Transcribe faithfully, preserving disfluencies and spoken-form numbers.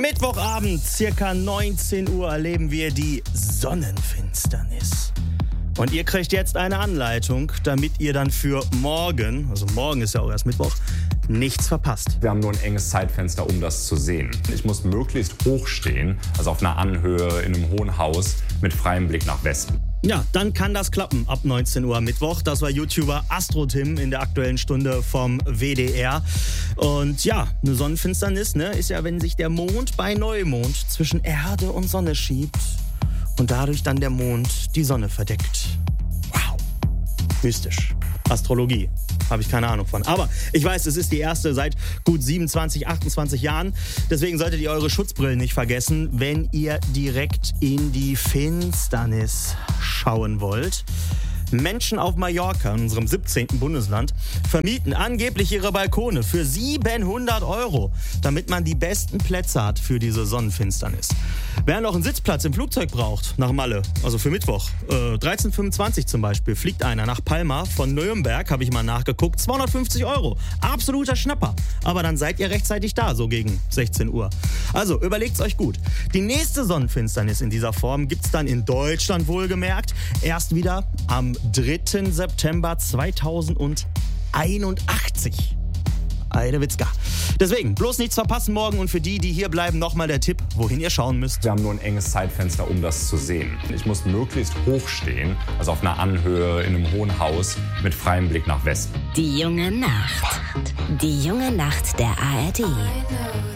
Mittwochabend, circa neunzehn Uhr, erleben wir die Sonnenfinsternis. Und ihr kriegt jetzt eine Anleitung, damit ihr dann für morgen, also morgen ist ja auch erst Mittwoch, nichts verpasst. Wir haben nur ein enges Zeitfenster, um das zu sehen. Ich muss möglichst hoch stehen, also auf einer Anhöhe in einem hohen Haus mit freiem Blick nach Westen. Ja, dann kann das klappen ab neunzehn Uhr am Mittwoch. Das war YouTuber Astro-Tim in der Aktuellen Stunde vom W D R. Und ja, eine Sonnenfinsternis, ne, ist ja, wenn sich der Mond bei Neumond zwischen Erde und Sonne schiebt und dadurch dann der Mond die Sonne verdeckt. Wow, mystisch. Astrologie, habe ich keine Ahnung von. Aber ich weiß, es ist die erste seit gut siebenundzwanzig, achtundzwanzig Jahren. Deswegen solltet ihr eure Schutzbrillen nicht vergessen, wenn ihr direkt in die Finsternis schauen wollt. Menschen auf Mallorca, in unserem siebzehnten Bundesland, vermieten angeblich ihre Balkone für siebenhundert Euro, damit man die besten Plätze hat für diese Sonnenfinsternis. Wer noch einen Sitzplatz im Flugzeug braucht, nach Malle, also für Mittwoch, äh, dreizehn Uhr fünfundzwanzig zum Beispiel, fliegt einer nach Palma von Nürnberg, habe ich mal nachgeguckt, zweihundertfünfzig Euro. Absoluter Schnapper. Aber dann seid ihr rechtzeitig da, so gegen sechzehn Uhr. Also überlegt's euch gut. Die nächste Sonnenfinsternis in dieser Form gibt's dann in Deutschland wohlgemerkt erst wieder am dritten September zweitausendeinundachtzig. Eidewitzka. Deswegen, bloß nichts verpassen morgen und für die, die hier bleiben, nochmal der Tipp, wohin ihr schauen müsst. Wir haben nur ein enges Zeitfenster, um das zu sehen. Ich muss möglichst hoch stehen, also auf einer Anhöhe in einem hohen Haus mit freiem Blick nach Westen. Die junge Nacht. Die junge Nacht der A R D.